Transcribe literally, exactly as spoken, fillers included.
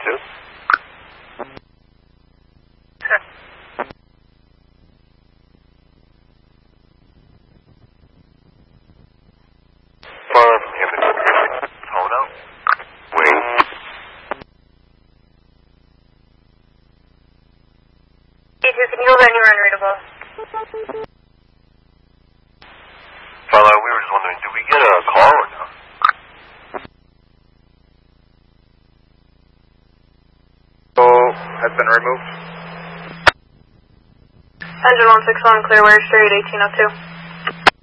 two. Follow from Hampton. Hold out. Wing. Hey, two, can you hold anywhere unreadable? Follow, we were just wondering, did we get a call or no? Oh, has been removed. Engine one six one, clear wire straight, eighteen oh two.